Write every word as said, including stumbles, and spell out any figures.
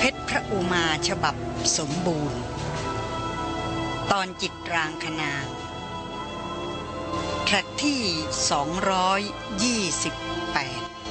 เพชรพระอุมาฉบับสมบูรณ์ตอนจิตรางคนางแทร็กที่สองร้อยยี่สิบแปด